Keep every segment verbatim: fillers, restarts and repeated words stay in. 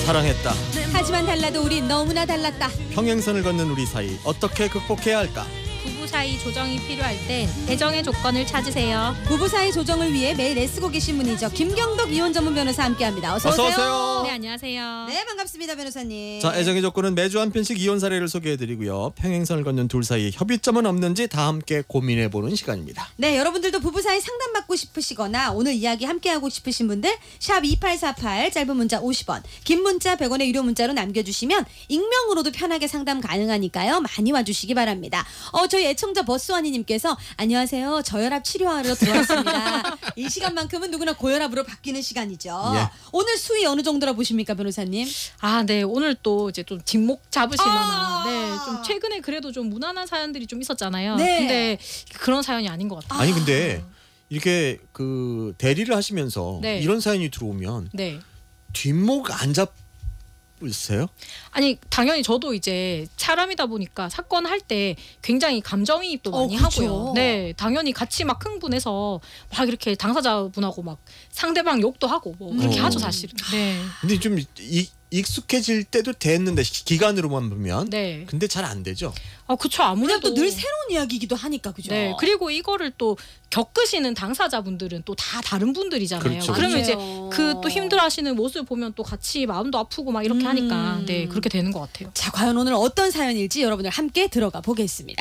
사랑했다. 하지만 달라도 우린 너무나 달랐다. 평행선을 걷는 우리 사이 어떻게 극복해야 할까? 부부 사이 조정이 필요할 땐 애정의 조건을 찾으세요. 부부 사이 조정을 위해 매일 애쓰고 계신 분이죠. 김경덕 이혼 전문 변호사 함께합니다. 어서 오세요. 어서 오세요. 네, 안녕하세요. 네, 반갑습니다, 변호사님. 자, 애정의 조건은 매주 한 편씩 이혼 사례를 소개해드리고요. 평행선을 걷는 둘 사이 협의점은 없는지 다 함께 고민해보는 시간입니다. 네, 여러분들도 부부 사이 상담받고 싶으시거나 오늘 이야기 함께하고 싶으신 분들 샵 이팔사팔, 짧은 문자 오십 원, 긴 문자 백 원의 유료 문자로 남겨주시면 익명으로도 편하게 상담 가능하니까요. 많이 와주시기 바랍니다. 어, 저희 애청자 버스와니님께서 안녕하세요. 저혈압 치료하러 들어왔습니다. 이 시간만큼은 누구나 고혈압으로 바뀌는 시간이죠. 예. 오늘 수위 어느 정도라 보십니까, 변호사님? 아, 네. 오늘 또 이제 좀 뒷목 잡으실 만한, 아. 네, 좀 최근에 그래도 좀 무난한 사연들이 좀 있었잖아요. 네. 근데 그런 사연이 아닌 것 같아요. 아니 근데 이렇게 그 대리를 하시면서 네. 이런 사연이 들어오면 네. 뒷목 안 잡으세요? 아니 당연히 저도 이제 사람이다 보니까 사건 할 때 굉장히 감정이입도 어, 많이 그렇죠. 하고요. 네, 당연히 같이 막 흥분해서 막 이렇게 당사자분하고 막 상대방 욕도 하고 뭐 그렇게 음. 하죠 사실은. 네, 근데 좀 이, 익숙해질 때도 됐는데 기간으로만 보면 네. 근데 잘 안 되죠. 아 그쵸 그냥 아무래도 또 늘 새로운 이야기이기도 하니까, 그죠? 네, 그리고 이거를 또 겪으시는 당사자분들은 또 다 다른 분들이잖아요. 그렇죠, 그러면 이제 맞아요. 그 또 힘들어하시는 모습을 보면 또 같이 마음도 아프고 막 이렇게 음. 하니까 네 그렇게 되는 것 같아요. 자, 과연 오늘 어떤 사연일지 여러분들 함께 들어가 보겠습니다.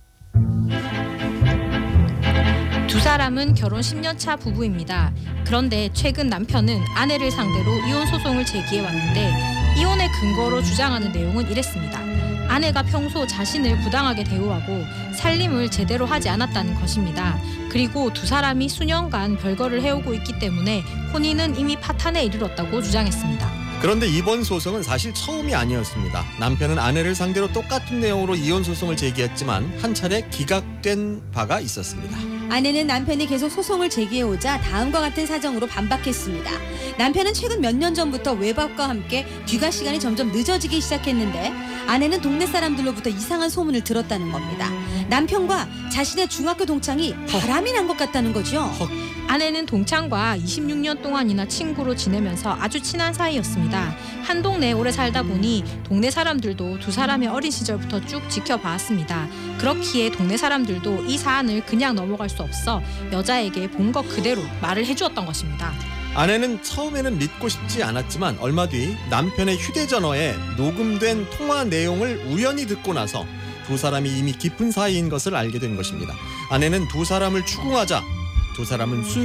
두 사람은 결혼 십 년 차 부부입니다. 그런데 최근 남편은 아내를 상대로 이혼 소송을 제기해 왔는데 이혼의 근거로 주장하는 내용은 이랬습니다. 아내가 평소 자신을 부당하게 대우하고 살림을 제대로 하지 않았다는 것입니다. 그리고 두 사람이 수년간 별거를 해오고 있기 때문에 혼인은 이미 파탄에 이르렀다고 주장했습니다. 그런데 이번 소송은 사실 처음이 아니었습니다. 남편은 아내를 상대로 똑같은 내용으로 이혼 소송을 제기했지만 한 차례 기각된 바가 있었습니다. 아내는 남편이 계속 소송을 제기해오자 다음과 같은 사정으로 반박했습니다. 남편은 최근 몇 년 전부터 외박과 함께 귀가 시간이 점점 늦어지기 시작했는데 아내는 동네 사람들로부터 이상한 소문을 들었다는 겁니다. 남편과 자신의 중학교 동창이 바람이 난 것 같다는 거죠. 헉. 아내는 동창과 이십육 년 동안이나 친구로 지내면서 아주 친한 사이였습니다. 한 동네에 오래 살다 보니 동네 사람들도 두 사람의 어린 시절부터 쭉 지켜봤습니다. 그렇기에 동네 사람들도 이 사안을 그냥 넘어갈 수 없어 여자에게 본 것 그대로 말을 해주었던 것입니다. 아내는 처음에는 믿고 싶지 않았지만 얼마 뒤 남편의 휴대전화에 녹음된 통화 내용을 우연히 듣고 나서 두 사람이 이미 깊은 사이인 것을 알게 된 것입니다. 아내는 두 사람을 추궁하자 두 사람은 순